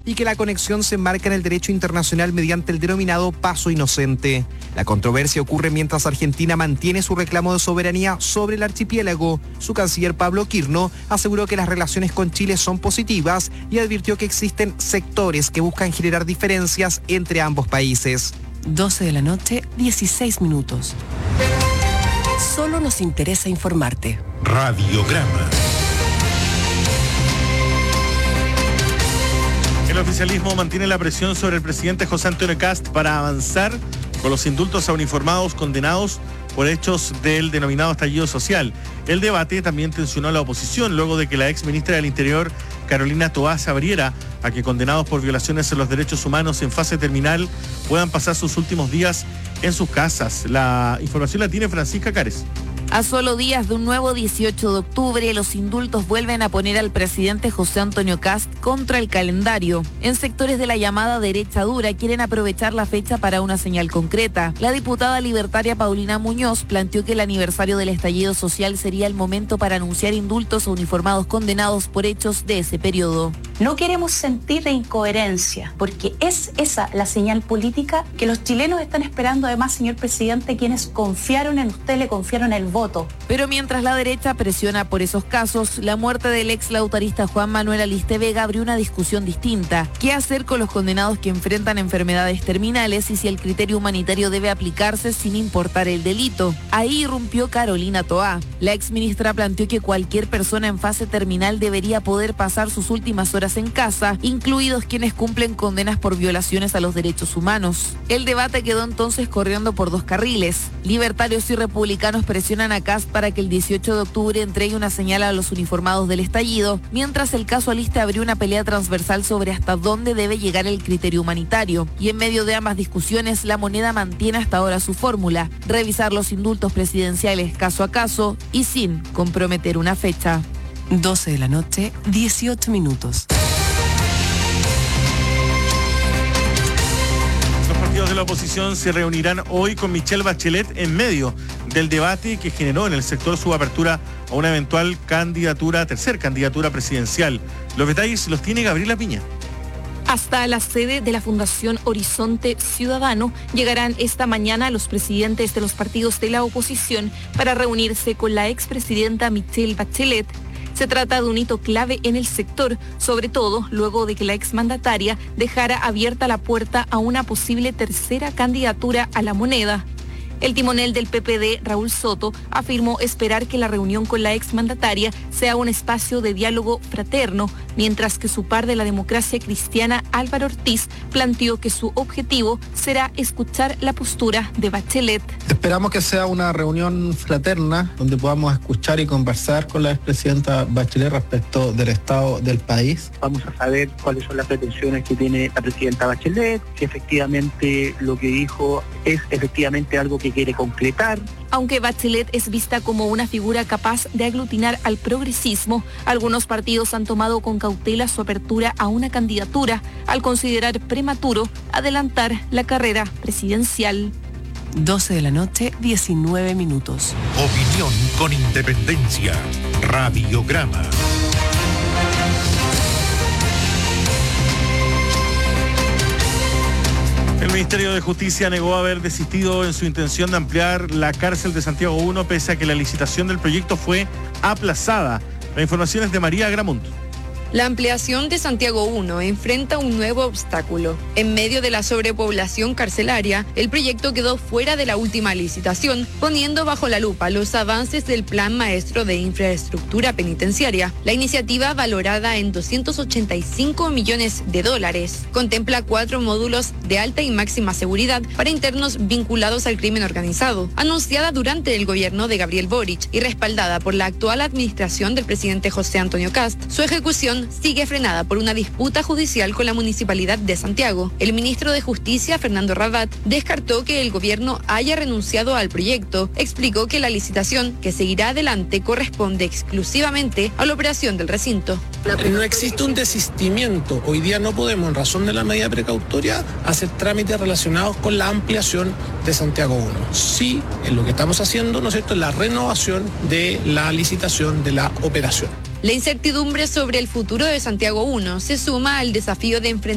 y que la conexión se enmarca en el derecho internacional mediante el denominado paso inocente. La controversia ocurre mientras Argentina mantiene su reclamo de soberanía sobre el archipiélago. Su canciller Pablo Quirno aseguró que las relaciones con Chile son positivas y advirtió que existen sectores que buscan generar diferencias entre ambos países. 12 de la noche, 16 minutos. Solo nos interesa informarte. Radiograma. El oficialismo mantiene la presión sobre el presidente José Antonio Kast para avanzar con los indultos a uniformados condenados por hechos del denominado estallido social. El debate también tensionó a la oposición luego de que la ex ministra del Interior, Carolina Toá, se abriera a que condenados por violaciones a los derechos humanos en fase terminal puedan pasar sus últimos días en sus casas. La información la tiene Francisca Cares. A solo días de un nuevo 18 de octubre, los indultos vuelven a poner al presidente José Antonio Kast contra el calendario. En sectores de la llamada derecha dura quieren aprovechar la fecha para una señal concreta. La diputada libertaria Paulina Muñoz planteó que el aniversario del estallido social sería el momento para anunciar indultos a uniformados condenados por hechos de ese periodo. No queremos sentir de incoherencia, porque es esa la señal política que los chilenos están esperando. Además, señor presidente, quienes confiaron en usted, le confiaron el voto. Pero mientras la derecha presiona por esos casos, la muerte del ex lautarista Juan Manuel Aliste Vega abrió una discusión distinta. ¿Qué hacer con los condenados que enfrentan enfermedades terminales y si el criterio humanitario debe aplicarse sin importar el delito? Ahí irrumpió Carolina Toá. La ex ministra planteó que cualquier persona en fase terminal debería poder pasar sus últimas horas en casa, incluidos quienes cumplen condenas por violaciones a los derechos humanos. El debate quedó entonces corriendo por dos carriles. Libertarios y republicanos presionan a Kast para que el 18 de octubre entregue una señal a los uniformados del estallido, mientras el caso Aliste abrió una pelea transversal sobre hasta dónde debe llegar el criterio humanitario. Y en medio de ambas discusiones, la moneda mantiene hasta ahora su fórmula: revisar los indultos presidenciales caso a caso y sin comprometer una fecha. 12 de la noche, 18 minutos. Los partidos de la oposición se reunirán hoy con Michelle Bachelet en medio del debate que generó en el sector su apertura a una eventual tercer candidatura presidencial. Los detalles los tiene Gabriela Piña. Hasta la sede de la Fundación Horizonte Ciudadano llegarán esta mañana los presidentes de los partidos de la oposición para reunirse con la expresidenta Michelle Bachelet. Se trata de un hito clave en el sector, sobre todo luego de que la exmandataria dejara abierta la puerta a una posible tercera candidatura a la moneda. El timonel del PPD, Raúl Soto, afirmó esperar que la reunión con la exmandataria sea un espacio de diálogo fraterno, mientras que su par de la democracia cristiana, Álvaro Ortiz, planteó que su objetivo será escuchar la postura de Bachelet. Esperamos que sea una reunión fraterna, donde podamos escuchar y conversar con la expresidenta Bachelet respecto del estado del país. Vamos a saber cuáles son las pretensiones que tiene la presidenta Bachelet, si efectivamente lo que dijo es efectivamente algo que quiere concretar. Aunque Bachelet es vista como una figura capaz de aglutinar al progresismo, algunos partidos han tomado con cautela su apertura a una candidatura al considerar prematuro adelantar la carrera presidencial. 12 de la noche, 19 minutos. Opinión con independencia. Radiograma. El Ministerio de Justicia negó haber desistido en su intención de ampliar la cárcel de Santiago 1 pese a que la licitación del proyecto fue aplazada. La información es de María Gramunt. La ampliación de Santiago 1 enfrenta un nuevo obstáculo. En medio de la sobrepoblación carcelaria, el proyecto quedó fuera de la última licitación, poniendo bajo la lupa los avances del Plan Maestro de Infraestructura Penitenciaria. La iniciativa, valorada en $285 millones, contempla 4 módulos de alta y máxima seguridad para internos vinculados al crimen organizado, anunciada durante el gobierno de Gabriel Boric y respaldada por la actual administración del presidente José Antonio Kast. Su ejecución sigue frenada por una disputa judicial con la Municipalidad de Santiago. El ministro de Justicia, Fernando Rabat, descartó que el gobierno haya renunciado al proyecto. Explicó que la licitación que seguirá adelante corresponde exclusivamente a la operación del recinto. No existe un desistimiento. Hoy día no podemos, en razón de la medida precautoria, hacer trámites relacionados con la ampliación de Santiago 1. Sí, en lo que estamos haciendo, ¿no es cierto?, es la renovación de la licitación de la operación. La incertidumbre sobre el futuro de Santiago 1 se suma al desafío de enfrentar